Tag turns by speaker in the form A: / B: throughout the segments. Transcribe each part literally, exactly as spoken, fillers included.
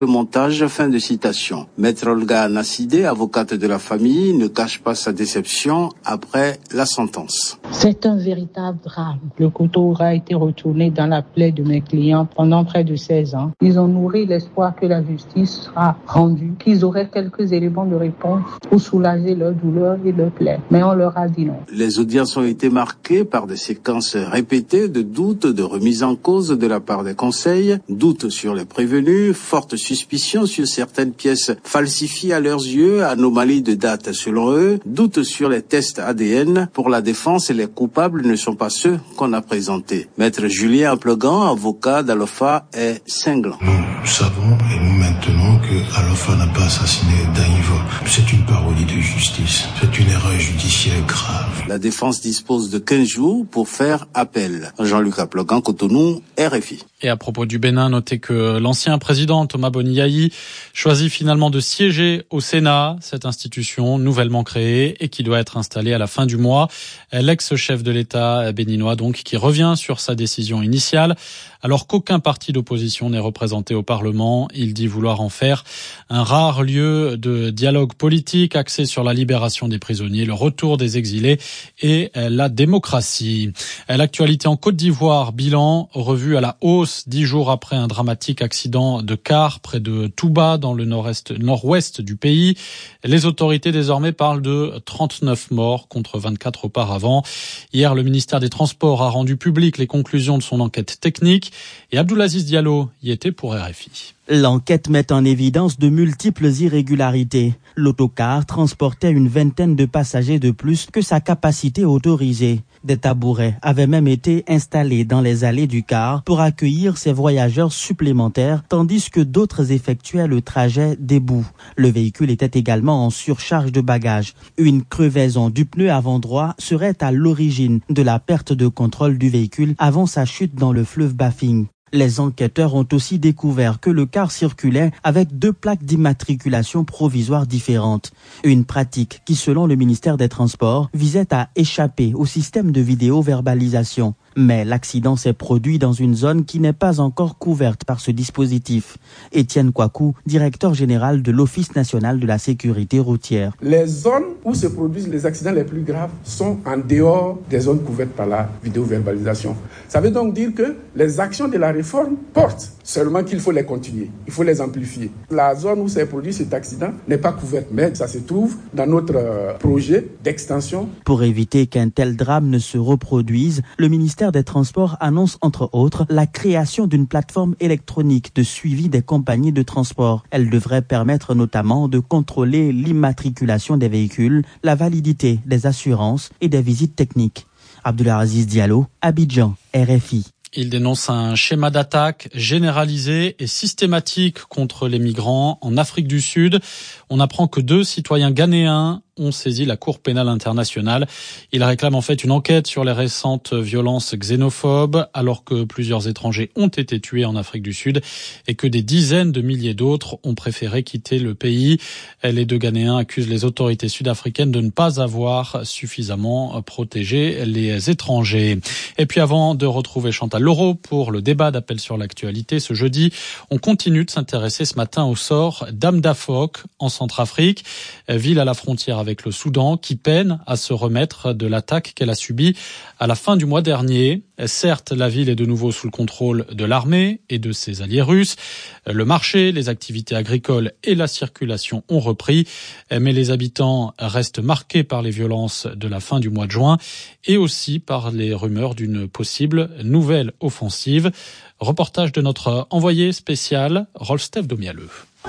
A: Le montage, fin de citation. Maître Olga Nassidé, avocate de la famille, ne cache pas sa déception après la sentence.
B: C'est un véritable drame. Le couteau aura été retourné dans la plaie de mes clients pendant près de seize ans. Ils ont nourri l'espoir que la justice sera rendue, qu'ils auraient quelques éléments de réponse pour soulager leur douleur et leur plaie. Mais on leur a dit non.
A: Les audiences ont été marquées par des séquences répétées de doutes, de remise en cause de la part des conseils, doutes sur les prévenus, fortes suspicion sur certaines pièces falsifiées à leurs yeux, anomalies de date selon eux, doutes sur les tests A D N. Pour la défense, les coupables ne sont pas ceux qu'on a présentés. Maître Julien Aplegan, avocat d'Alofa, est cinglant.
C: Nous savons et nous maintenons que Alofa n'a pas assassiné Daïvo. C'est une parodie de justice. C'est une erreur judiciaire grave.
A: La défense dispose de quinze jours pour faire appel. Jean-Luc Aplegan, Cotonou, R F I.
D: Et à propos du Bénin, notez que l'ancien président Thomas Boni-Yayi choisit finalement de siéger au Sénat, cette institution nouvellement créée et qui doit être installée à la fin du mois. L'ex-chef de l'État béninois, donc, qui revient sur sa décision initiale. Alors qu'aucun parti d'opposition n'est représenté au Parlement, il dit vouloir en faire un rare lieu de dialogue politique axé sur la libération des prisonniers, le retour des exilés et la démocratie. L'actualité en Côte d'Ivoire, bilan revu à la hausse dix jours après un dramatique accident de car près de Touba dans le nord-est, nord-ouest du pays. Les autorités désormais parlent de trente-neuf morts contre vingt-quatre auparavant. Hier, le ministère des Transports a rendu public les conclusions de son enquête technique. Et Abdoulaziz Diallo y était pour R F I.
E: L'enquête met en évidence de multiples irrégularités. L'autocar transportait une vingtaine de passagers de plus que sa capacité autorisée. Des tabourets avaient même été installés dans les allées du car pour accueillir ces voyageurs supplémentaires, tandis que d'autres effectuaient le trajet debout. Le véhicule était également en surcharge de bagages. Une crevaison du pneu avant droit serait à l'origine de la perte de contrôle du véhicule avant sa chute dans le fleuve Bafing. Les enquêteurs ont aussi découvert que le car circulait avec deux plaques d'immatriculation provisoire différentes. Une pratique qui, selon le ministère des Transports, visait à échapper au système de vidéo-verbalisation. Mais l'accident s'est produit dans une zone qui n'est pas encore couverte par ce dispositif. Étienne Kouakou, directeur général de l'Office national de la sécurité routière.
F: Les zones où se produisent les accidents les plus graves sont en dehors des zones couvertes par la vidéo-verbalisation. Ça veut donc dire que les actions de la réforme portent, seulement qu'il faut les continuer, il faut les amplifier. La zone où s'est produit cet accident n'est pas couverte, mais ça se trouve dans notre projet d'extension.
E: Pour éviter qu'un tel drame ne se reproduise, le ministère des Transports annonce entre autres la création d'une plateforme électronique de suivi des compagnies de transport. Elle devrait permettre notamment de contrôler l'immatriculation des véhicules, la validité des assurances et des visites techniques. Abdoulaziz Diallo, Abidjan, R F I.
D: Il dénonce un schéma d'attaque généralisé et systématique contre les migrants en Afrique du Sud. On apprend que deux citoyens ghanéens ont saisi la Cour pénale internationale. Ils réclament en fait une enquête sur les récentes violences xénophobes, alors que plusieurs étrangers ont été tués en Afrique du Sud et que des dizaines de milliers d'autres ont préféré quitter le pays. Les deux Ghanéens accusent les autorités sud-africaines de ne pas avoir suffisamment protégé les étrangers. Et puis avant de retrouver Chantal Leroux pour le débat d'appel sur l'actualité ce jeudi, on continue de s'intéresser ce matin au sort d'Amdafok en Centrafrique, ville à la frontière avec le Soudan, qui peine à se remettre de l'attaque qu'elle a subie à la fin du mois dernier. Certes, la ville est de nouveau sous le contrôle de l'armée et de ses alliés russes. Le marché, les activités agricoles et la circulation ont repris, mais les habitants restent marqués par les violences de la fin du mois de juin et aussi par les rumeurs d'une possible nouvelle offensive. Reportage de notre envoyé spécial, Rolf Domialeux.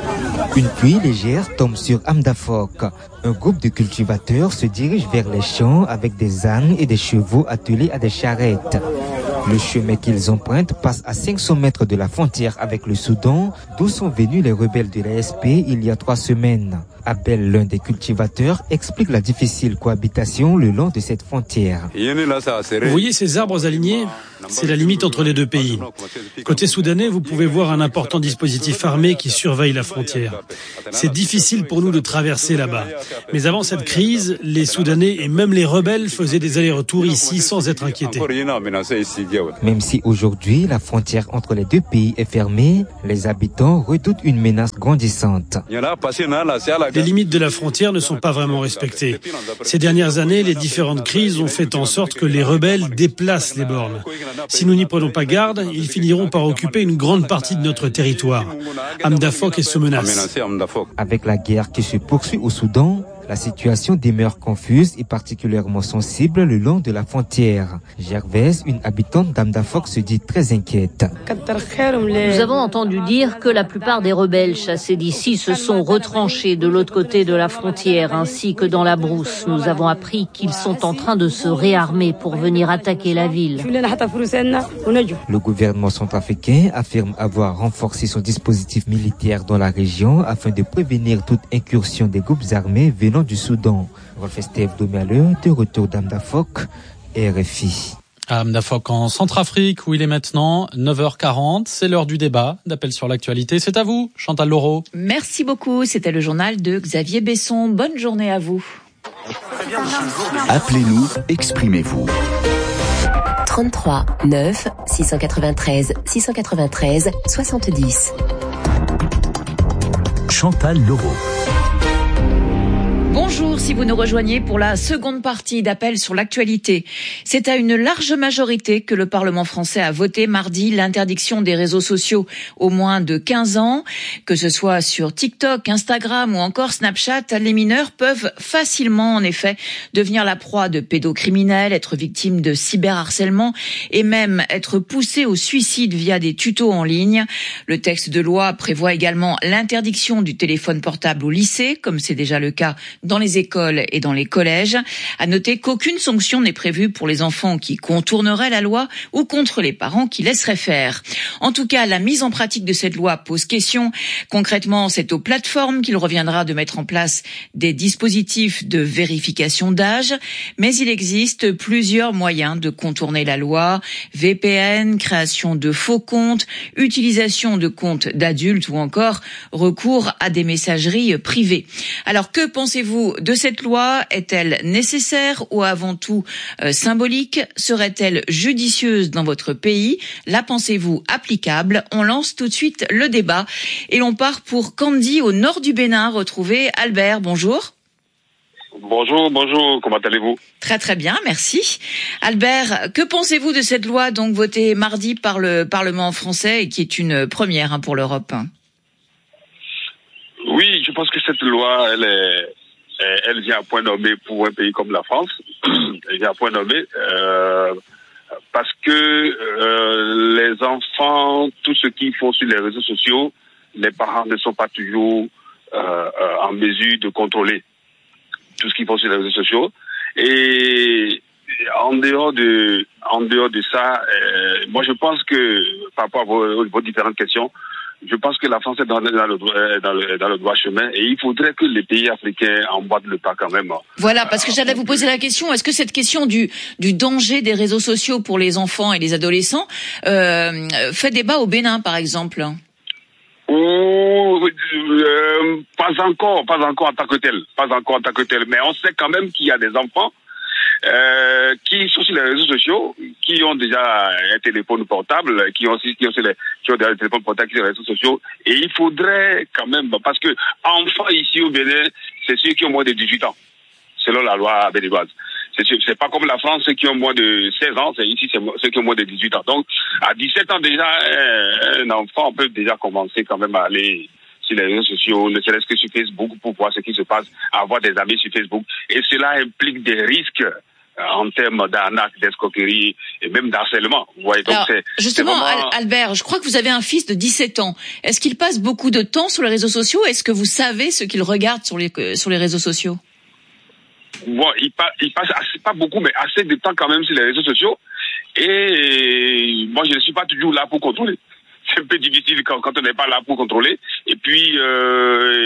G: Une pluie légère tombe sur Amdafok. Un groupe de cultivateurs se dirige vers les champs avec des ânes et des chevaux attelés à des charrettes. Le chemin qu'ils empruntent passe à cinq cents mètres de la frontière avec le Soudan, d'où sont venus les rebelles de l'A S P il y a trois semaines. Abel, l'un des cultivateurs, explique la difficile cohabitation le long de cette frontière.
H: Vous voyez ces arbres alignés ? C'est la limite entre les deux pays. Côté soudanais, vous pouvez voir un important dispositif armé qui surveille la frontière. C'est difficile pour nous de traverser là-bas. Mais avant cette crise, les Soudanais et même les rebelles faisaient des allers-retours ici sans être inquiétés.
G: Même si aujourd'hui la frontière entre les deux pays est fermée, les habitants redoutent une menace grandissante.
H: Les limites de la frontière ne sont pas vraiment respectées. Ces dernières années, les différentes crises ont fait en sorte que les rebelles déplacent les bornes. Si nous n'y prenons pas garde, ils finiront par occuper une grande partie de notre territoire. Hamdafok est sous menace.
G: Avec la guerre qui se poursuit au Soudan, la situation demeure confuse et particulièrement sensible le long de la frontière. Gervaise, une habitante d'Hamdafok, se dit très inquiète.
I: Nous avons entendu dire que la plupart des rebelles chassés d'ici se sont retranchés de l'autre côté de la frontière, ainsi que dans la brousse. Nous avons appris qu'ils sont en train de se réarmer pour venir attaquer la ville.
G: Le gouvernement centrafricain affirme avoir renforcé son dispositif militaire dans la région afin de prévenir toute incursion des groupes armés venant du Soudan. Rolf Estève Domialeux, de retour d'Hamdafok, R F I.
D: À Hamdafok en Centrafrique, où il est maintenant neuf heures quarante. C'est l'heure du débat, d'appel sur l'actualité. C'est à vous, Chantal Laureau.
J: Merci beaucoup. C'était le journal de Xavier Besson. Bonne journée à vous.
K: Appelez-nous, exprimez-vous.
L: trente-trois neuf six cent quatre-vingt-treize six cent quatre-vingt-treize soixante-dix.
K: Chantal Laureau.
J: Bonjour, si vous nous rejoignez pour la seconde partie d'Appel sur l'actualité. C'est à une large majorité que le Parlement français a voté mardi l'interdiction des réseaux sociaux aux moins de quinze ans. Que ce soit sur TikTok, Instagram ou encore Snapchat, les mineurs peuvent facilement, en effet, devenir la proie de pédocriminels, être victimes de cyberharcèlement et même être poussés au suicide via des tutos en ligne. Le texte de loi prévoit également l'interdiction du téléphone portable au lycée, comme c'est déjà le cas dans les écoles et dans les collèges. À noter qu'aucune sanction n'est prévue pour les enfants qui contourneraient la loi ou contre les parents qui laisseraient faire. En tout cas, la mise en pratique de cette loi pose question. Concrètement, c'est aux plateformes qu'il reviendra de mettre en place des dispositifs de vérification d'âge, mais il existe plusieurs moyens de contourner la loi. V P N, création de faux comptes, utilisation de comptes d'adultes ou encore recours à des messageries privées. Alors, que pensez-vous de cette loi? Est-elle nécessaire ou avant tout euh, symbolique? Serait-elle judicieuse dans votre pays? La pensez-vous applicable? On lance tout de suite le débat et l'on part pour Kandi au nord du Bénin. Retrouver Albert, bonjour.
M: Bonjour, bonjour, comment allez-vous?
J: Très très bien, merci. Albert, que pensez-vous de cette loi donc votée mardi par le Parlement français et qui est une première hein, pour l'Europe?
M: Oui, je pense que cette loi, elle est elle vient à point nommé pour un pays comme la France. Elle vient à point nommé euh, parce que euh, les enfants, tout ce qu'ils font sur les réseaux sociaux, les parents ne sont pas toujours euh, euh, en mesure de contrôler tout ce qu'ils font sur les réseaux sociaux. Et en dehors de, en dehors de ça, euh, moi je pense que par rapport à vos, vos différentes questions, je pense que la France est dans, dans, le, dans, le, dans le droit chemin et il faudrait que les pays africains emboîtent le pas quand même.
J: Voilà, parce que j'allais vous poser la question, est-ce que cette question du, du danger des réseaux sociaux pour les enfants et les adolescents euh, fait débat au Bénin, par exemple?
M: Oh, euh, pas encore, pas encore en tant que tel, pas encore en tant que tel, mais on sait quand même qu'il y a des enfants Euh, qui sont sur les réseaux sociaux, qui ont déjà un téléphone portable, qui ont aussi, qui ont, les, qui ont des téléphones portables sur les réseaux sociaux, et il faudrait quand même, parce que enfants ici au Bénin, c'est ceux qui ont moins de dix-huit ans, selon la loi béninoise. C'est, c'est pas comme la France, ceux qui ont moins de seize ans, c'est ici, c'est ceux qui ont moins de dix-huit ans. Donc, à dix-sept ans déjà, un enfant peut déjà commencer quand même à aller sur les réseaux sociaux, ne serait-ce que sur Facebook, pour voir ce qui se passe, avoir des amis sur Facebook. Et cela implique des risques en termes d'arnaque, d'escroquerie et même d'harcèlement. Vous voyez, donc
J: Alors,
M: c'est,
J: justement,
M: c'est vraiment...
J: Albert, je crois que vous avez un fils de dix-sept ans. Est-ce qu'il passe beaucoup de temps sur les réseaux sociaux? Est-ce que vous savez ce qu'il regarde sur les, sur les réseaux sociaux?
M: Bon, il passe, il passe assez, pas beaucoup, mais assez de temps quand même sur les réseaux sociaux. Et moi, je ne suis pas toujours là pour contrôler. C'est un peu difficile quand, quand on n'est pas là pour contrôler. Et puis, euh,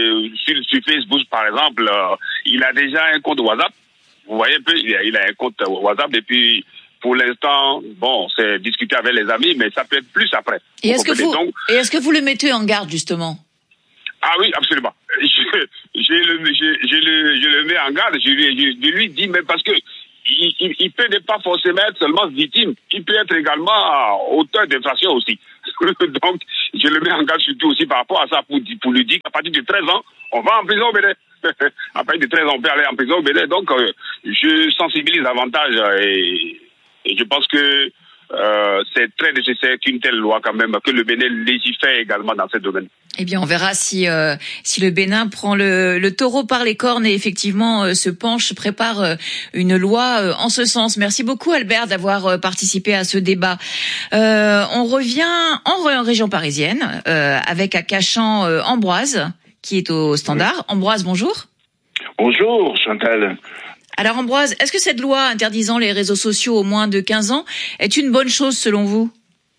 M: sur, sur Facebook, par exemple, euh, il a déjà un compte WhatsApp. Vous voyez un peu, il a, il a un compte WhatsApp et puis pour l'instant, bon, c'est discuter avec les amis, mais ça peut être plus après.
J: Et est-ce que vous,
M: donc,
J: et est-ce que vous le mettez en garde justement?
M: Ah oui, absolument. Je, je, le, je, je, le, je le mets en garde. Je, je, je lui dis, mais parce que il, il, il peut ne pas forcément être seulement victime, il peut être également auteur d'infraction aussi. Donc, je le mets en garde surtout aussi par rapport à ça pour, pour lui dire qu'à partir de treize ans, on va en prison au Bénin. À partir de treize ans, on peut aller en prison au Bénin. Donc, euh, je sensibilise davantage et, et je pense que euh, c'est très nécessaire qu'une telle loi quand même, que le Bénin légifère également dans ce domaine.
J: Eh bien, on verra si euh, si le Bénin prend le, le taureau par les cornes et effectivement euh, se penche, prépare euh, une loi euh, en ce sens. Merci beaucoup Albert d'avoir euh, participé à ce débat. Euh, on revient en, en région parisienne euh, avec à Cachan euh, Ambroise qui est au standard. Ambroise, bonjour.
N: Bonjour Chantal.
J: Alors Ambroise, est-ce que cette loi interdisant les réseaux sociaux aux moins de quinze ans est une bonne chose selon vous?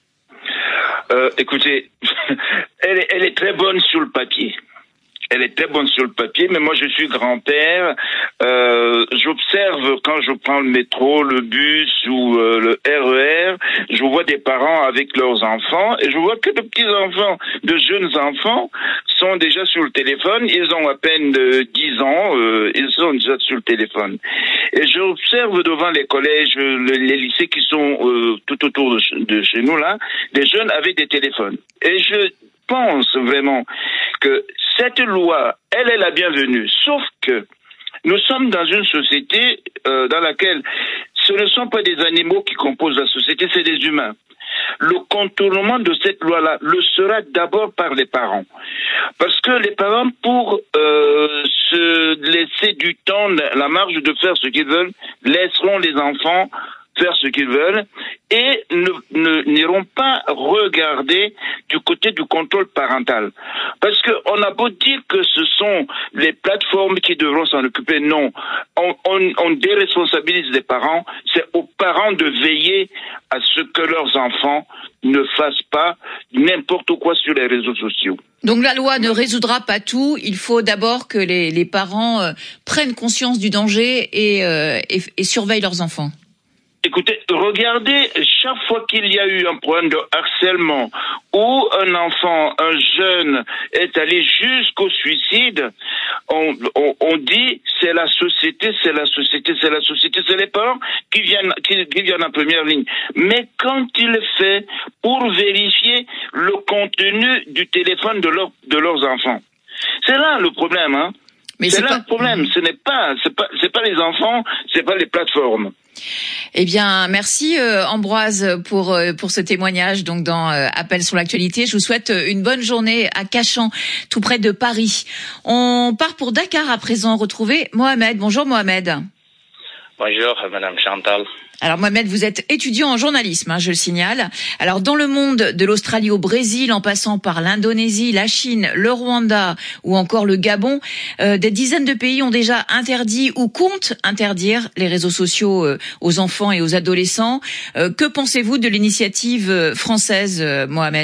N: Euh, écoutez, elle est, elle est très bonne sur le papier. Elle est très bonne sur le papier, mais moi je suis grand-père. Euh, j'observe quand je prends le métro, le bus ou euh, le R E R, je vois des parents avec leurs enfants et je vois que de petits enfants, de jeunes enfants sont déjà sur le téléphone. Ils ont à peine de dix ans, euh, ils sont déjà sur le téléphone. Et j'observe devant les collèges, les lycées qui sont euh, tout autour de, de chez nous là, des jeunes avec des téléphones. Et je pense vraiment que cette loi, elle est la bienvenue, sauf que nous sommes dans une société euh, dans laquelle ce ne sont pas des animaux qui composent la société, c'est des humains. Le contournement de cette loi-là le sera d'abord par les parents. Parce que les parents, pour euh, se laisser du temps, la marge de faire ce qu'ils veulent, laisseront les enfants faire ce qu'ils veulent et ne, ne, n'iront pas regarder du côté du contrôle parental. Parce que on a beau dire que ce sont les plateformes qui devront s'en occuper, non. On, on, on déresponsabilise les parents, c'est aux parents de veiller à ce que leurs enfants ne fassent pas n'importe quoi sur les réseaux sociaux.
J: Donc la loi ne résoudra pas tout, il faut d'abord que les, les parents euh, prennent conscience du danger et, euh, et, et surveillent leurs enfants.
N: Écoutez, regardez, chaque fois qu'il y a eu un problème de harcèlement où un enfant, un jeune est allé jusqu'au suicide, on, on, on dit c'est la société, c'est la société, c'est la société, c'est les parents qui viennent, qui, qui viennent en première ligne. Mais quand il est fait pour vérifier le contenu du téléphone de, leur, de leurs enfants, c'est là le problème, hein. Mais c'est, c'est là pas... le problème. Ce n'est pas, c'est pas, c'est pas les enfants, c'est pas les plateformes.
J: Eh bien, merci euh, Ambroise pour euh, pour ce témoignage donc dans euh, Appel sur l'actualité. Je vous souhaite une bonne journée à Cachan, tout près de Paris. On part pour Dakar à présent retrouver Mohamed. Bonjour Mohamed.
O: Bonjour Madame Chantal.
J: Alors Mohamed, vous êtes étudiant en journalisme, hein, je le signale. Alors dans le monde, de l'Australie au Brésil, en passant par l'Indonésie, la Chine, le Rwanda ou encore le Gabon, euh, des dizaines de pays ont déjà interdit ou comptent interdire les réseaux sociaux euh, aux enfants et aux adolescents. Euh, que pensez-vous de l'initiative française, euh, Mohamed ?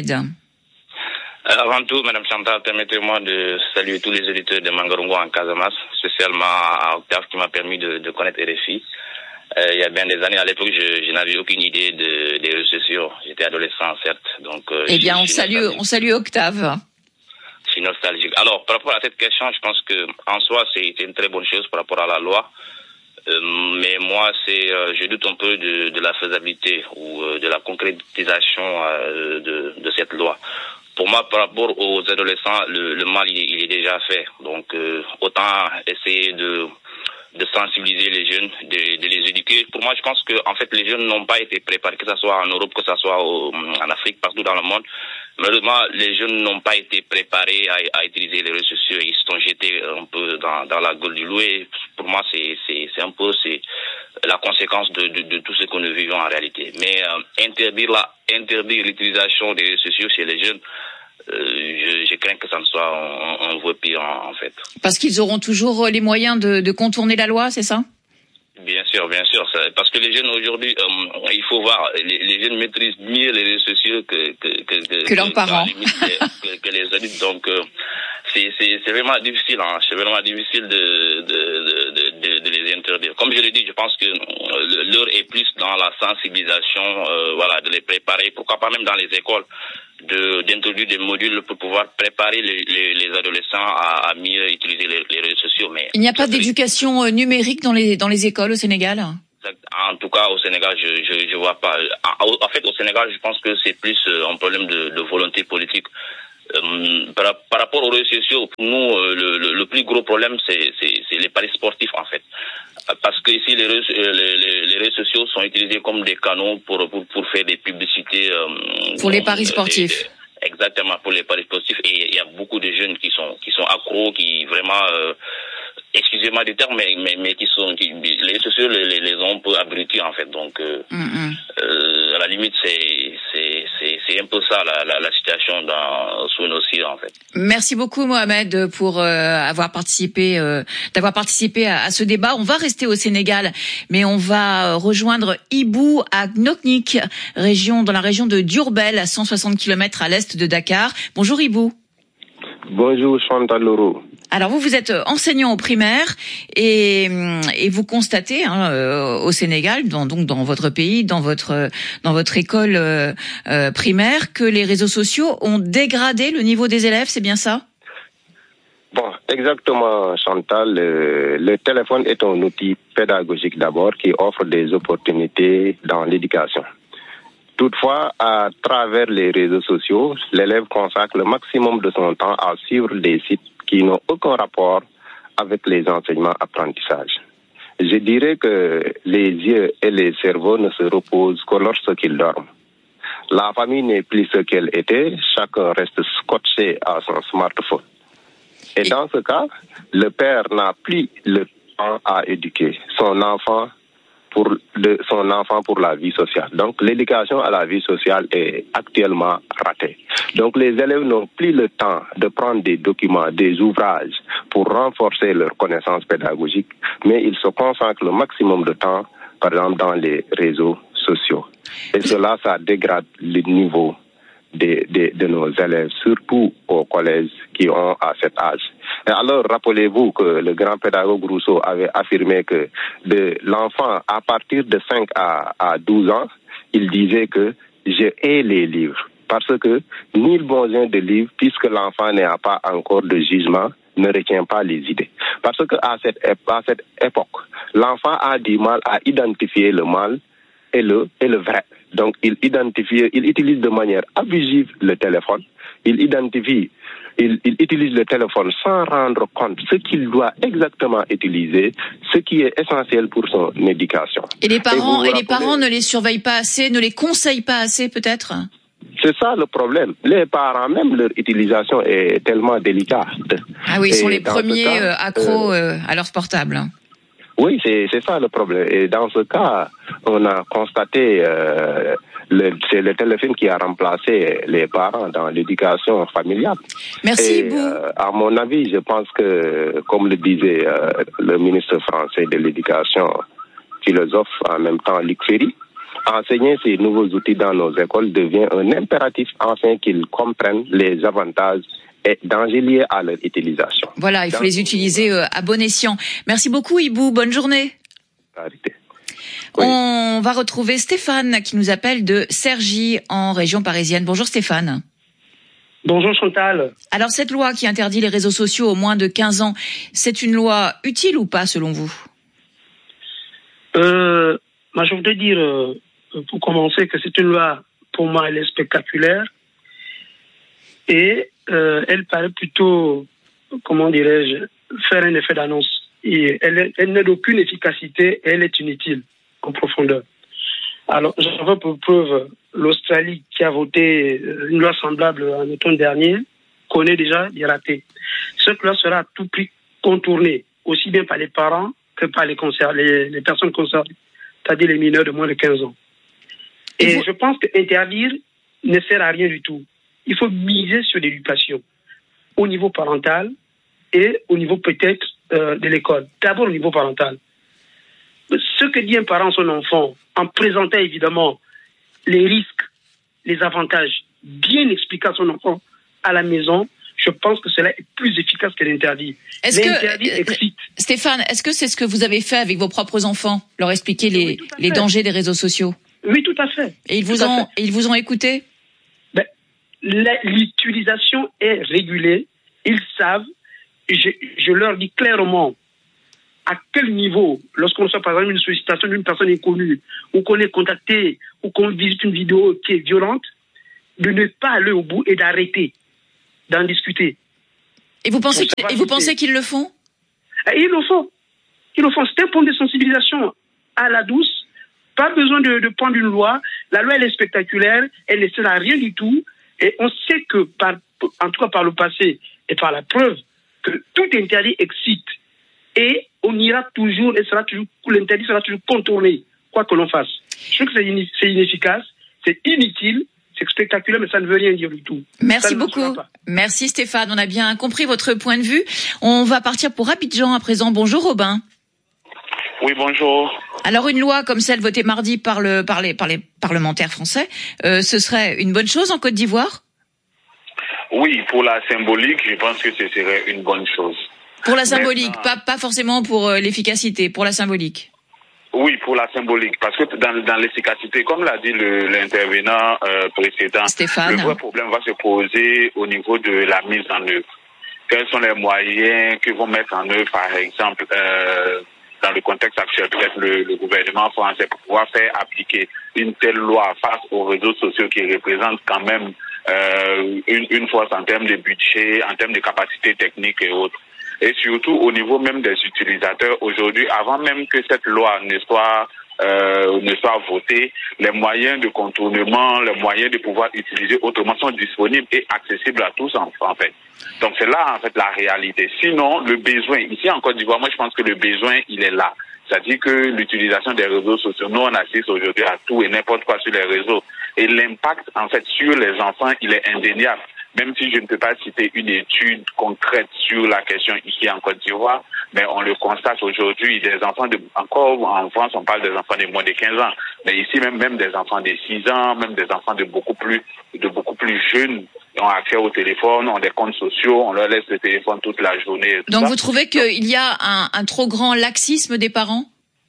O: Avant tout, Madame Chantal, permettez-moi de saluer tous les auditeurs de Mangarongo en Casamance, spécialement à Octave qui m'a permis de, de connaître R F I. Euh, il y a bien des années, à l'époque, je, je n'avais aucune idée de, des réseaux sociaux. J'étais adolescent, certes. Donc, euh,
J: eh bien, on salue, on salue Octave.
O: Je suis nostalgique. Alors, par rapport à cette question, je pense que, en soi, c'est, c'est une très bonne chose par rapport à la loi. Euh, mais moi, c'est, euh, je doute un peu de, de la faisabilité ou euh, de la concrétisation euh, de, de cette loi. Pour moi, par rapport aux adolescents, le, le mal, il, il est déjà fait. Donc, euh, autant essayer de de sensibiliser les jeunes, de, de les éduquer. Pour moi, je pense que en fait, les jeunes n'ont pas été préparés, que ce soit en Europe, que ce soit au, en Afrique, partout dans le monde. Malheureusement, les jeunes n'ont pas été préparés à, à utiliser les réseaux sociaux. Ils se sont jetés un peu dans, dans la gueule du loup. Et pour moi, c'est, c'est, c'est un peu c'est la conséquence de, de, de tout ce que nous vivons en réalité. Mais euh, interdire la, interdire l'utilisation des réseaux sociaux chez les jeunes, Euh, je, je crains que ça ne soit un, un voie pire en, en fait.
J: Parce qu'ils auront toujours les moyens de, de contourner la loi, c'est ça ?
O: Bien sûr, bien sûr. Ça, parce que les jeunes aujourd'hui, euh, il faut voir, les, les jeunes maîtrisent mieux les réseaux sociaux que que que, que,
J: que leurs parents,
O: limite, que, que les adultes. Donc euh, c'est c'est, c'est, c'est vraiment difficile, hein. C'est vraiment difficile de, de, de, de, de les interdire. Comme je l'ai dit, je pense que l'heure est plus dans la sensibilisation, euh, voilà, de les préparer. Pourquoi pas même dans les écoles, de, d'introduire des modules pour pouvoir préparer les, les, les adolescents à, à mieux utiliser les, les réseaux sociaux. Mais
J: il n'y a pas d'éducation numérique dans les, dans les écoles au Sénégal?
O: En tout cas, au Sénégal, je, je, je vois pas. En fait, au Sénégal, je pense que c'est plus un problème de, de volonté politique. Euh, par, par rapport aux réseaux sociaux, pour nous, euh, le, le, le plus gros problème, c'est, c'est, c'est les paris sportifs, en fait. Parce que ici, les réseaux, les, les, les réseaux sociaux sont utilisés comme des canaux pour, pour, pour faire des publicités. Euh,
J: pour les paris sportifs.
O: Et, exactement, pour les paris sportifs. Et il y a beaucoup de jeunes qui sont, qui sont accros, qui vraiment... Euh, excusez-moi du terme, mais, mais, mais qui sont, qui, les sociaux les, les, les ont un peu abrutis, en fait. Donc, euh, mm-hmm. euh, à la limite, c'est, c'est, c'est, c'est un peu ça, la, la, la situation dans, sous nos cils, en fait.
J: Merci beaucoup, Mohamed, pour euh, avoir participé, euh, d'avoir participé à, à ce débat. On va rester au Sénégal, mais on va rejoindre Ibou à Gnoknik, région, dans la région de Diourbel, à cent soixante kilomètres à l'est de Dakar. Bonjour, Ibou.
P: Bonjour, Chantal Leroux.
J: Alors vous, vous êtes enseignant au primaire et, et vous constatez hein, euh, au Sénégal, dans, donc dans votre pays, dans votre dans votre école euh, euh, primaire, que les réseaux sociaux ont dégradé le niveau des élèves, c'est bien ça?
P: Bon, exactement, Chantal. Le, le téléphone est un outil pédagogique d'abord qui offre des opportunités dans l'éducation. Toutefois, à travers les réseaux sociaux, l'élève consacre le maximum de son temps à suivre des sites qui n'ont aucun rapport avec les enseignements-apprentissages. Je dirais que les yeux et les cerveaux ne se reposent que lorsqu'ils dorment. La famille n'est plus ce qu'elle était, chacun reste scotché à son smartphone. Et dans ce cas, le père n'a plus le temps à éduquer son enfant pour de son enfant pour la vie sociale. Donc l'éducation à la vie sociale est actuellement ratée. Donc les élèves n'ont plus le temps de prendre des documents, des ouvrages pour renforcer leurs connaissances pédagogiques, mais ils se consacrent le maximum de temps, par exemple, dans les réseaux sociaux. Et cela, ça dégrade le niveau de, de, de nos élèves, surtout au collège qui ont à cet âge. Et alors, rappelez-vous que le grand pédagogue Rousseau avait affirmé que de l'enfant, à partir de cinq à, à douze ans, il disait que je hais les livres. Parce que nul besoin de livres, puisque l'enfant n'a pas encore de jugement, ne retient pas les idées. Parce que à cette, à cette époque, l'enfant a du mal à identifier le mal et le, et le vrai. Donc, il identifie, il utilise de manière abusive le téléphone. Il identifie, il, il utilise le téléphone sans rendre compte ce qu'il doit exactement utiliser, ce qui est essentiel pour son éducation.
J: Et les parents, et, et les parents ne les surveillent pas assez, ne les conseillent pas assez, peut-être?
P: C'est ça le problème. Les parents, même leur utilisation est tellement délicate.
J: Ah oui, ils sont et les premiers cas, euh, accros euh, à leur portable.
P: Oui, c'est, c'est ça le problème. Et dans ce cas, on a constaté, euh, le, c'est le téléphone qui a remplacé les parents dans l'éducation familiale.
J: Merci,
P: et, euh, à mon avis, je pense que, comme le disait euh, le ministre français de l'éducation, philosophe en même temps, Luc Ferry, enseigner ces nouveaux outils dans nos écoles devient un impératif afin qu'ils comprennent les avantages et dangers liés à leur utilisation.
J: Voilà, il faut dans les utiliser euh, à bon escient. Merci beaucoup, Ibou. Bonne journée.
P: Arrêtez.
J: Oui. On va retrouver Stéphane qui nous appelle de Cergy en région parisienne. Bonjour Stéphane.
Q: Bonjour Chantal.
J: Alors cette loi qui interdit les réseaux sociaux aux moins de quinze ans, c'est une loi utile ou pas selon vous?
Q: euh, moi, Je voudrais dire, euh, pour commencer, que c'est une loi, pour moi, elle est spectaculaire. Et euh, elle paraît plutôt, comment dirais-je, faire un effet d'annonce. Et elle, elle n'a d'aucune efficacité et elle est inutile en profondeur. Alors, j'en veux pour preuve l'Australie qui a voté une loi semblable en automne dernier, connaît déjà des ratés. Cette loi sera à tout prix contournée, aussi bien par les parents que par les, concer- les, les personnes concernées, c'est-à-dire les mineurs de moins de quinze ans. Et, et vous... je pense qu'interdire ne sert à rien du tout. Il faut miser sur l'éducation au niveau parental et au niveau peut-être euh, de l'école. D'abord au niveau parental. Ce que dit un parent à son enfant, en présentant évidemment les risques, les avantages, bien expliquer à son enfant à la maison, je pense que cela est plus efficace que l'interdit.
J: Est-ce
Q: L'interdit
J: que,
Q: excite.
J: Stéphane, est-ce que c'est ce que vous avez fait avec vos propres enfants, leur expliquer les,
Q: oui,
J: les dangers des réseaux sociaux?
Q: Oui, tout à fait.
J: Et ils vous ont, et ils vous ont écouté?
Q: Ben, l'utilisation est régulée. Ils savent. Et je, je leur dis clairement à quel niveau, lorsqu'on reçoit par exemple une sollicitation d'une personne inconnue, ou qu'on est contacté, ou qu'on visite une vidéo qui est violente, de ne pas aller au bout et d'arrêter d'en discuter.
J: Et vous pensez, qu', et vous pensez qu'ils le font?
Q: Et ils le font. Ils le font. C'est un point de sensibilisation à la douce. Pas besoin de, de prendre une loi. La loi, elle est spectaculaire. Elle ne sert à rien du tout. Et on sait que, par, en tout cas par le passé, et par la preuve, que tout interdit excite. Et on ira toujours, et sera toujours, l'interdit sera toujours contourné, quoi que l'on fasse. Je trouve que c'est, in, c'est inefficace, c'est inutile, c'est spectaculaire, mais ça ne veut rien dire du tout.
J: Merci beaucoup. Merci Stéphane, on a bien compris votre point de vue. On va partir pour Abidjan à présent. Bonjour Robin.
R: Oui, bonjour.
J: Alors une loi comme celle votée mardi par, le, par, les, par les parlementaires français, euh, ce serait une bonne chose en Côte d'Ivoire?
R: Oui, pour la symbolique, je pense que ce serait une bonne chose.
J: Pour la symbolique, pas, pas forcément pour euh, l'efficacité, pour la symbolique.
R: Oui, pour la symbolique, parce que dans, dans l'efficacité, comme l'a dit le, l'intervenant euh, précédent,
J: Stéphane,
R: le vrai problème va se poser au niveau de la mise en œuvre. Quels sont les moyens que vont mettre en œuvre, par exemple, euh, dans le contexte actuel, peut-être le, le gouvernement français, pour pouvoir faire appliquer une telle loi face aux réseaux sociaux qui représentent quand même euh, une, une force en termes de budget, en termes de capacité technique et autres. Et surtout au niveau même des utilisateurs aujourd'hui, avant même que cette loi ne soit euh, ne soit votée, les moyens de contournement, les moyens de pouvoir utiliser autrement sont disponibles et accessibles à tous en, en fait. Donc c'est là en fait la réalité. Sinon, le besoin, ici en Côte d'Ivoire, moi je pense que le besoin il est là. C'est-à-dire que l'utilisation des réseaux sociaux, nous on assiste aujourd'hui à tout et n'importe quoi sur les réseaux. Et l'impact en fait sur les enfants, il est indéniable. Même si je ne peux pas citer une étude concrète sur la question ici en Côte d'Ivoire, mais on le constate aujourd'hui, des enfants de, encore en France, on parle des enfants de moins de quinze ans, mais ici même, même des enfants de six ans, même des enfants de beaucoup plus, de beaucoup plus jeunes ont accès au téléphone, ont des comptes sociaux, on leur laisse le téléphone toute la journée.
J: Donc
R: ça.
J: Vous trouvez qu'il y a un, un trop grand laxisme des parents?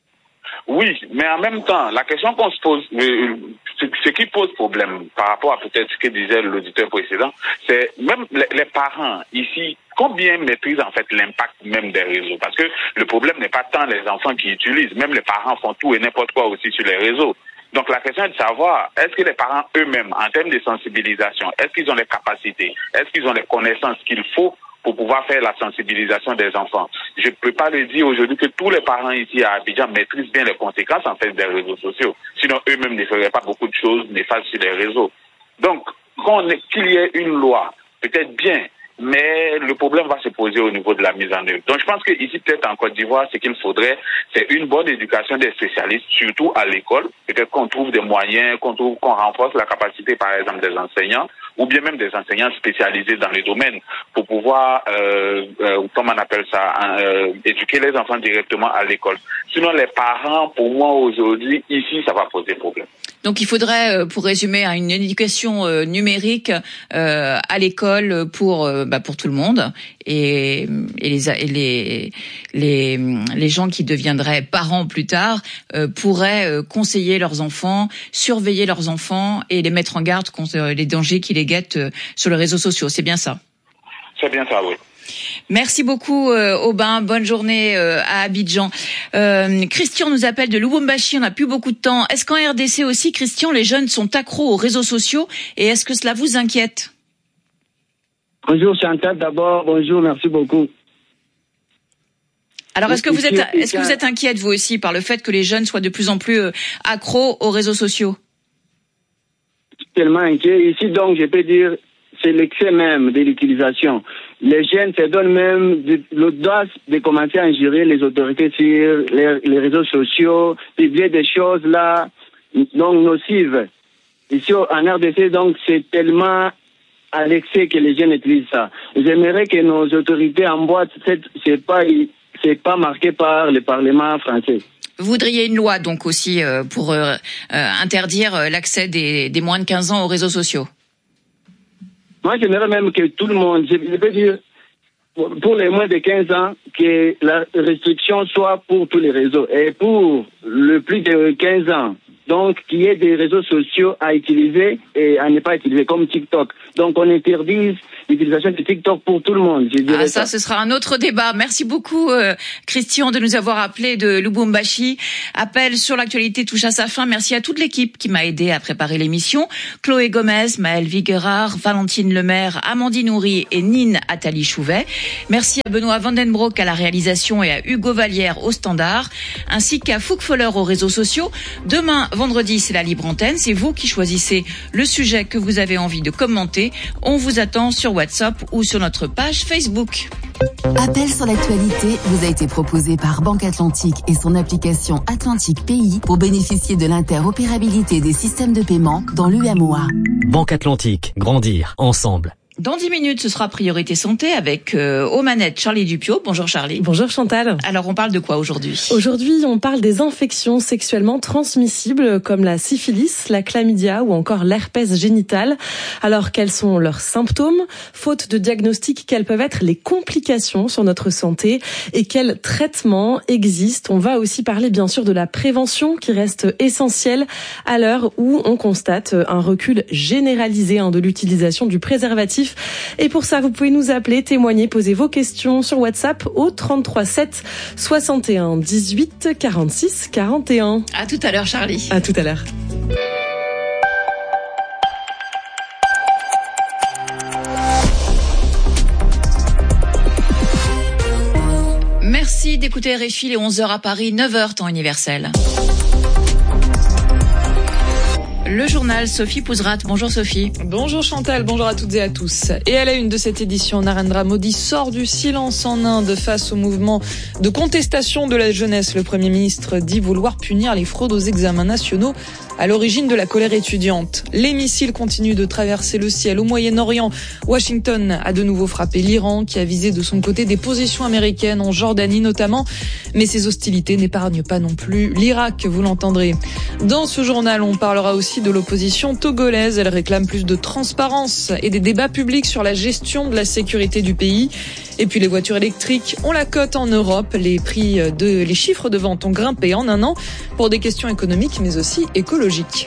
R: Oui, mais en même temps, la question qu'on se pose, euh, ce, ce qui pose problème par rapport à peut-être ce que disait l'auditeur précédent, c'est même les, les parents ici, combien maîtrisent en fait l'impact même des réseaux? Parce que le problème n'est pas tant les enfants qui utilisent, même les parents font tout et n'importe quoi aussi sur les réseaux. Donc la question est de savoir, est-ce que les parents eux-mêmes, en termes de sensibilisation, est-ce qu'ils ont les capacités, est-ce qu'ils ont les connaissances qu'il faut pour pouvoir faire la sensibilisation des enfants? Je ne peux pas le dire aujourd'hui que tous les parents ici à Abidjan maîtrisent bien les conséquences en fait des réseaux sociaux. Sinon eux-mêmes ne feraient pas beaucoup de choses néfastes sur les réseaux. Donc, qu'on ait, qu'il y ait une loi, peut-être bien, mais le problème va se poser au niveau de la mise en œuvre. Donc je pense que ici peut-être en Côte d'Ivoire, ce qu'il faudrait, c'est une bonne éducation des spécialistes, surtout à l'école. Peut-être qu'on trouve des moyens, qu'on trouve, qu'on renforce la capacité par exemple des enseignants, ou bien même des enseignants spécialisés dans les domaines, pour pouvoir, euh, euh, comment on appelle ça, euh, éduquer les enfants directement à l'école. Sinon les parents, pour moi aujourd'hui, ici ça va poser problème.
J: Donc il faudrait, pour résumer, une éducation numérique euh, à l'école pour euh, bah, pour tout le monde, et, et, les, et les les les gens qui deviendraient parents plus tard euh, pourraient euh, conseiller leurs enfants, surveiller leurs enfants et les mettre en garde contre les dangers qui les guettent euh, sur les réseaux sociaux. C'est bien ça?
R: C'est bien ça, oui.
J: Merci beaucoup euh, Aubin, bonne journée euh, à Abidjan. Euh, Christian nous appelle de Lubumbashi, on n'a plus beaucoup de temps. Est-ce qu'en R D C aussi, Christian, les jeunes sont accros aux réseaux sociaux et est-ce que cela vous inquiète?
S: Bonjour Chantal, d'abord, bonjour, merci beaucoup.
J: Alors est-ce que vous êtes est-ce que vous êtes inquiète vous aussi par le fait que les jeunes soient de plus en plus euh, accros aux réseaux sociaux?
S: Tellement inquiet. Ici donc je peux dire c'est l'excès même de l'utilisation. Les jeunes se donnent même l'audace de commencer à injurer les autorités sur les, les réseaux sociaux, publier des choses là, donc nocives. Ici en R D C, donc c'est tellement à l'excès que les jeunes utilisent ça. J'aimerais que nos autorités emboîtent, c'est pas, c'est pas marqué par le Parlement français.
J: Vous voudriez une loi donc aussi euh, pour euh, euh, interdire l'accès des, des moins de quinze ans aux réseaux sociaux?
S: Moi, j'aimerais même que tout le monde, je, je peux dire, pour les moins de quinze ans, que la restriction soit pour tous les réseaux. Et pour le plus de quinze ans, donc qu'il y ait des réseaux sociaux à utiliser et à ne pas utiliser, comme TikTok. Donc on interdise l'utilisation de TikTok pour tout le monde, je dirais
J: ah, ça,
S: ça.
J: ce sera un autre débat. Merci beaucoup, euh, Christian, de nous avoir appelé de Lubumbashi. Appel sur l'actualité touche à sa fin. Merci à toute l'équipe qui m'a aidé à préparer l'émission. Chloé Gomez, Maëlle Viguerard, Valentine Lemaire, Amandine Houry et Nine Attali Chouvet. Merci à Benoît Vandenbroek à la réalisation et à Hugo Vallière au standard, ainsi qu'à Fouque Foller aux réseaux sociaux. Demain, vendredi, c'est la libre antenne. C'est vous qui choisissez le sujet que vous avez envie de commenter. On vous attend sur WhatsApp ou sur notre page Facebook.
T: Appel sur l'actualité vous a été proposé par Banque Atlantique et son application Atlantique Pays pour bénéficier de l'interopérabilité des systèmes de paiement dans l'U M O A.
U: Banque Atlantique, grandir ensemble.
J: Dans dix minutes, ce sera Priorité Santé avec euh, aux manettes Charlie Dupiot. Bonjour Charlie.
V: Bonjour Chantal.
J: Alors on parle de quoi aujourd'hui ?
V: Aujourd'hui, on parle des infections sexuellement transmissibles comme la syphilis, la chlamydia ou encore l'herpès génital. Alors quels sont leurs symptômes ? Faute de diagnostic, quelles peuvent être les complications sur notre santé et quels traitements existent ? On va aussi parler bien sûr de la prévention qui reste essentielle à l'heure où on constate un recul généralisé hein, de l'utilisation du préservatif. Et pour ça, vous pouvez nous appeler, témoigner, poser vos questions sur WhatsApp au trente-trois sept soixante et un dix-huit quarante-six quarante et un.
J: À tout à l'heure, Charlie.
V: À tout à l'heure.
J: Merci d'écouter R F I, les onze heures à Paris, neuf heures temps universel. Le journal, Sophie Pouzrat. Bonjour Sophie.
W: Bonjour Chantal, bonjour à toutes et à tous. Et à la une de cette édition, Narendra Modi sort du silence en Inde face au mouvement de contestation de la jeunesse. Le Premier ministre dit vouloir punir les fraudes aux examens nationaux à l'origine de la colère étudiante. Les missiles continuent de traverser le ciel au Moyen-Orient. Washington a de nouveau frappé l'Iran qui a visé de son côté des positions américaines en Jordanie notamment. Mais ces hostilités n'épargnent pas non plus l'Irak, vous l'entendrez. Dans ce journal, on parlera aussi de l'opposition togolaise. Elle réclame plus de transparence et des débats publics sur la gestion de la sécurité du pays. Et puis les voitures électriques, on la cote en Europe. Les prix de, les chiffres de vente ont grimpé en un an pour des questions économiques mais aussi écologiques.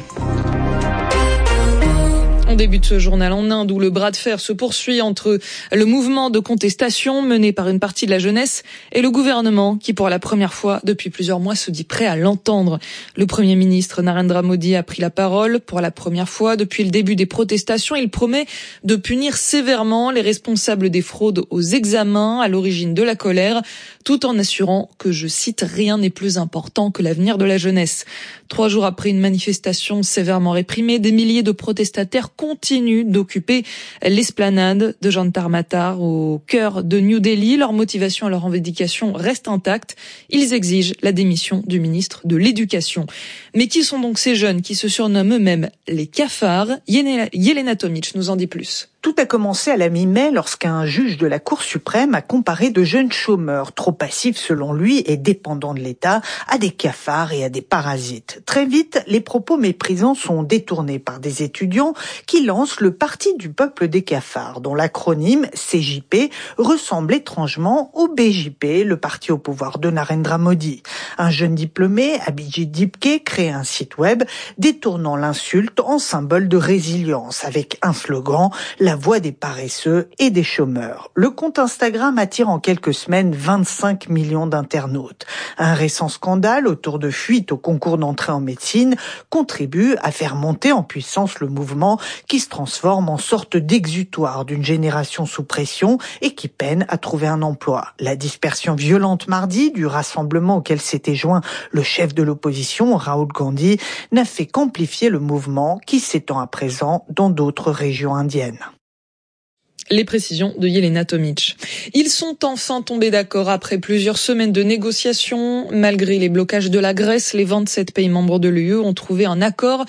W: On débute ce journal en Inde où le bras de fer se poursuit entre le mouvement de contestation mené par une partie de la jeunesse et le gouvernement qui, pour la première fois depuis plusieurs mois, se dit prêt à l'entendre. Le Premier ministre Narendra Modi a pris la parole pour la première fois depuis le début des protestations. Il promet de punir sévèrement les responsables des fraudes aux examens à l'origine de la colère, tout en assurant que, je cite, rien n'est plus important que l'avenir de la jeunesse. Trois jours après une manifestation sévèrement réprimée, des milliers de protestataires continuent d'occuper l'esplanade de Jantar Mantar au cœur de New Delhi. Leur motivation et leur revendication restent intactes. Ils exigent la démission du ministre de l'Éducation. Mais qui sont donc ces jeunes qui se surnomment eux-mêmes les cafards ? Yelena Tomic nous en dit plus.
X: Tout a commencé à la mi-mai lorsqu'un juge de la Cour suprême a comparé de jeunes chômeurs, trop passifs selon lui et dépendants de l'État, à des cafards et à des parasites. Très vite, les propos méprisants sont détournés par des étudiants qui lancent le Parti du peuple des cafards, dont l'acronyme C J P ressemble étrangement au B J P, le parti au pouvoir de Narendra Modi. Un jeune diplômé, Abhijit Dipke, crée un site web détournant l'insulte en symbole de résilience, avec un slogan « La voix des paresseux et des chômeurs ». Le compte Instagram attire en quelques semaines vingt-cinq millions d'internautes. Un récent scandale autour de fuites au concours d'entrée en médecine contribue à faire monter en puissance le mouvement qui se transforme en sorte d'exutoire d'une génération sous pression et qui peine à trouver un emploi. La dispersion violente mardi du rassemblement auquel s'était joint le chef de l'opposition, Rahul Gandhi, n'a fait qu'amplifier le mouvement qui s'étend à présent dans d'autres régions indiennes.
W: Les précisions de Yelena Tomic. Ils sont enfin tombés d'accord après plusieurs semaines de négociations. Malgré les blocages de la Grèce, les vingt-sept pays membres de l'U E ont trouvé un accord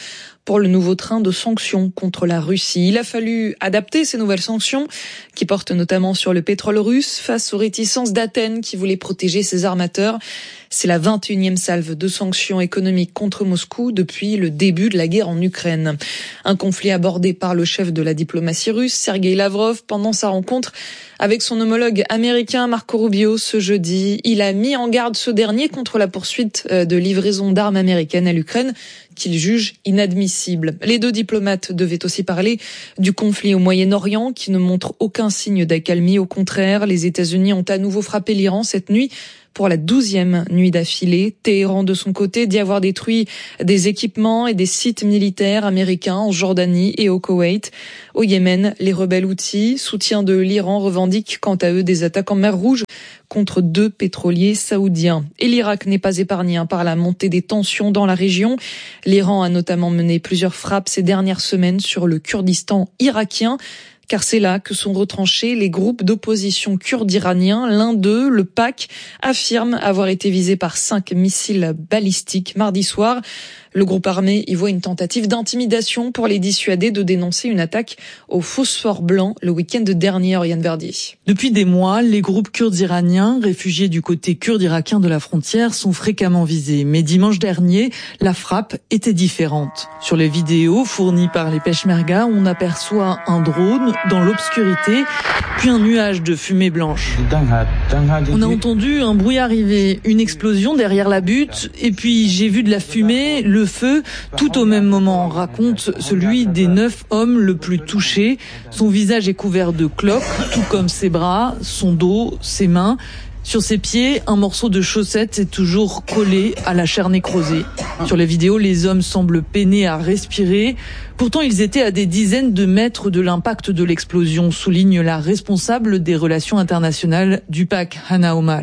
W: pour le nouveau train de sanctions contre la Russie. Il a fallu adapter ces nouvelles sanctions qui portent notamment sur le pétrole russe face aux réticences d'Athènes qui voulait protéger ses armateurs. C'est la vingt et unième salve de sanctions économiques contre Moscou depuis le début de la guerre en Ukraine. Un conflit abordé par le chef de la diplomatie russe, Sergueï Lavrov, pendant sa rencontre avec son homologue américain Marco Rubio ce jeudi. Il a mis en garde ce dernier contre la poursuite de livraison d'armes américaines à l'Ukraine qu'il juge inadmissible. Les deux diplomates devaient aussi parler du conflit au Moyen-Orient qui ne montre aucun signe d'accalmie. Au contraire, les États-Unis ont à nouveau frappé l'Iran cette nuit pour la douzième nuit d'affilée. Téhéran, de son côté, dit avoir détruit des équipements et des sites militaires américains en Jordanie et au Koweït. Au Yémen, les rebelles houthis, soutien de l'Iran, revendiquent quant à eux des attaques en mer Rouge contre deux pétroliers saoudiens. Et l'Irak n'est pas épargné par la montée des tensions dans la région. L'Iran a notamment mené plusieurs frappes ces dernières semaines sur le Kurdistan irakien, car c'est là que sont retranchés les groupes d'opposition kurdes iraniens. L'un d'eux, le P A K, affirme avoir été visé par cinq missiles balistiques mardi soir. Le groupe armé y voit une tentative d'intimidation pour les dissuader de dénoncer une attaque au phosphore blanc le week-end dernier, Oriane Verdi.
A: Depuis des mois, les groupes kurdes iraniens, réfugiés du côté kurde irakien de la frontière, sont fréquemment visés. Mais dimanche dernier, la frappe était différente. Sur les vidéos fournies par les Peshmerga, on aperçoit un drone dans l'obscurité, puis un nuage de fumée blanche. On a entendu un bruit arriver, une explosion derrière la butte, et puis j'ai vu de la fumée, le feu, tout au même moment, raconte celui des neuf hommes le plus touché. Son visage est couvert de cloques, tout comme ses bras, son dos, ses mains. Sur ses pieds, un morceau de chaussette est toujours collé à la chair nécrosée. Sur les vidéos, les hommes semblent peiner à respirer. Pourtant, ils étaient à des dizaines de mètres de l'impact de l'explosion, souligne la responsable des relations internationales du P A C, Hannah Omar.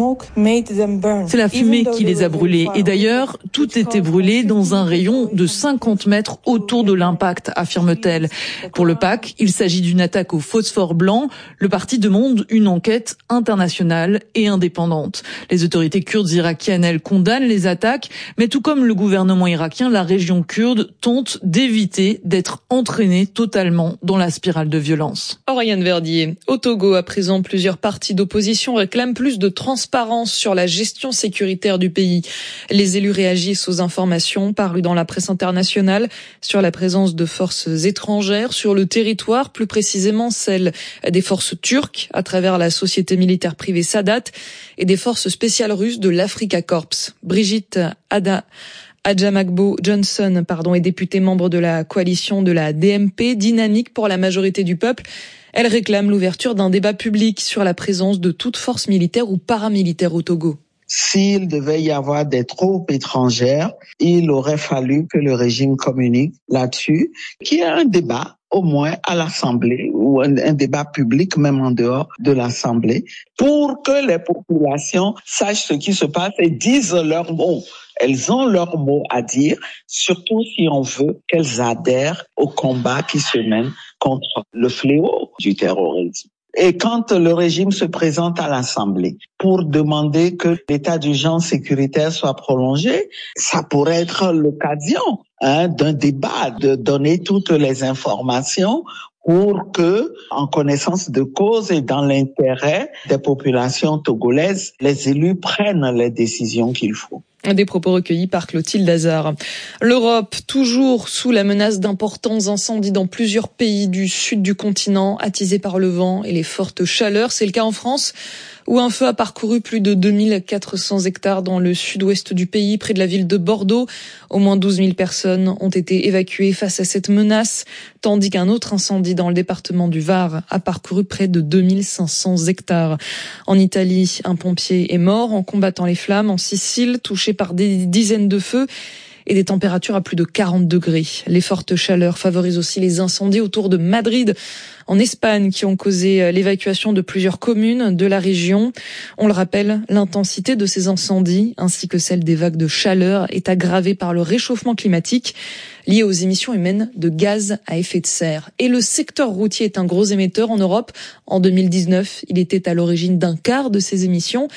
A: C'est la fumée qui les a brûlés. Et d'ailleurs, tout était brûlé dans un rayon de cinquante mètres autour de l'impact, affirme-t-elle. Pour le P A C, il s'agit d'une attaque au phosphore blanc. Le parti demande une enquête internationale et indépendante. Les autorités kurdes irakiennes, elles, condamnent les attaques, mais tout comme le gouvernement irakien, la région kurde tente d'éviter d'être entraînée totalement dans la spirale de violence.
W: Oriane Verdier. Au Togo, à présent, plusieurs partis d'opposition réclament plus de transparence sur la gestion sécuritaire du pays. Les élus réagissent aux informations parues dans la presse internationale sur la présence de forces étrangères sur le territoire, plus précisément celle des forces turques à travers la société militaire privée Sadat et des forces spéciales russes de l'Africa Corps. Brigitte Ada Adjamagbo Johnson, pardon, est députée membre de la coalition de la D M P, dynamique pour la majorité du peuple. Elle réclame l'ouverture d'un débat public sur la présence de toute force militaire ou paramilitaire au Togo.
B: S'il devait y avoir des troupes étrangères, il aurait fallu que le régime communique là-dessus, qu'il y ait un débat au moins à l'Assemblée ou un, un débat public même en dehors de l'Assemblée pour que les populations sachent ce qui se passe et disent leurs mots. Elles ont leurs mots à dire, surtout si on veut qu'elles adhèrent au combat qui se mène contre le fléau du terrorisme. Et quand le régime se présente à l'Assemblée pour demander que l'état d'urgence sécuritaire soit prolongé, ça pourrait être l'occasion hein, d'un débat, de donner toutes les informations pour que, en connaissance de cause et dans l'intérêt des populations togolaises, les élus prennent les décisions qu'il faut.
W: Des propos recueillis par Clotilde Hazard. L'Europe, toujours sous la menace d'importants incendies dans plusieurs pays du sud du continent, attisés par le vent et les fortes chaleurs. C'est le cas en France, où un feu a parcouru plus de deux mille quatre cents hectares dans le sud-ouest du pays, près de la ville de Bordeaux. Au moins douze mille personnes ont été évacuées face à cette menace, tandis qu'un autre incendie dans le département du Var a parcouru près de deux mille cinq cents hectares. En Italie, un pompier est mort en combattant les flammes. En Sicile, touché par des dizaines de feux et des températures à plus de quarante degrés. Les fortes chaleurs favorisent aussi les incendies autour de Madrid, en Espagne, qui ont causé l'évacuation de plusieurs communes de la région. On le rappelle, l'intensité de ces incendies, ainsi que celle des vagues de chaleur, est aggravée par le réchauffement climatique lié aux émissions humaines de gaz à effet de serre. Et le secteur routier est un gros émetteur en Europe. En deux mille dix-neuf, il était à l'origine d'un quart de ces émissions.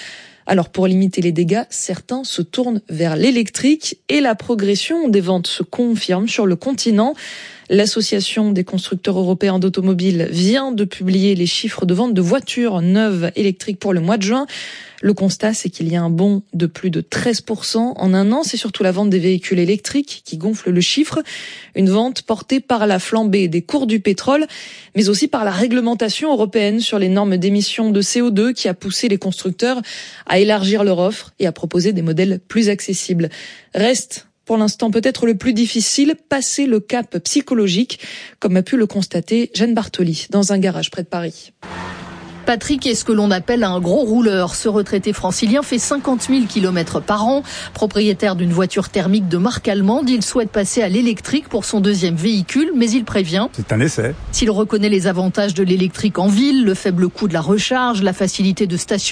W: Alors pour limiter les dégâts, certains se tournent vers l'électrique et la progression des ventes se confirme sur le continent. L'Association des constructeurs européens d'automobiles vient de publier les chiffres de vente de voitures neuves électriques pour le mois de juin. Le constat, c'est qu'il y a un bond de plus de treize pour cent en un an. C'est surtout la vente des véhicules électriques qui gonfle le chiffre. Une vente portée par la flambée des cours du pétrole, mais aussi par la réglementation européenne sur les normes d'émissions de C O deux qui a poussé les constructeurs à élargir leur offre et à proposer des modèles plus accessibles. Reste pour l'instant peut-être le plus difficile, passer le cap psychologique, comme a pu le constater Jeanne Bartoli dans un garage près de Paris.
C: Patrick est ce que l'on appelle un gros rouleur. Ce retraité francilien fait cinquante mille kilomètres par an. Propriétaire d'une voiture thermique de marque allemande, il souhaite passer à l'électrique pour son deuxième véhicule, mais il prévient.
E: C'est un essai.
C: S'il reconnaît les avantages de l'électrique en ville, le faible coût de la recharge, la facilité de stationnement,